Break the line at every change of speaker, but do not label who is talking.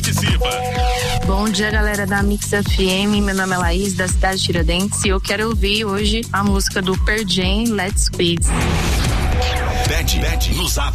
participa.
Bom dia, galera da Mix FM. Meu nome é Laís, da cidade de Tiradentes, e eu quero ouvir hoje a música do Pearl Jam, Let's Quit.
Bet no Zap.